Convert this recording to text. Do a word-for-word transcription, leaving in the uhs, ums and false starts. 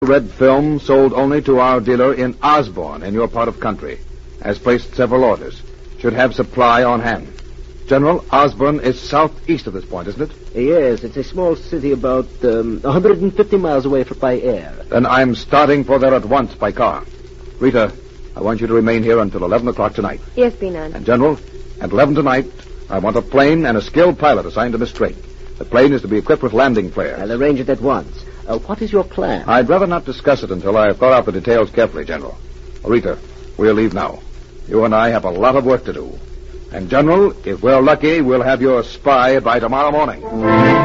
Red film sold only to our dealer in Osborne, in your part of country. Has placed several orders. Should have supply on hand. General, Osborne is southeast of this point, isn't it? Yes, it's a small city about um, one hundred fifty miles away from by air. Then I'm starting for there at once by car. Rita, I want you to remain here until eleven o'clock tonight. Yes, Benon. And, General, at eleven tonight, I want a plane and a skilled pilot assigned to Miss Drake. The plane is to be equipped with landing flares. I'll arrange it at once. Uh, what is your plan? I'd rather not discuss it until I've thought out the details carefully, General. Rita, we'll leave now. You and I have a lot of work to do. And, General, if we're lucky, we'll have your spy by tomorrow morning.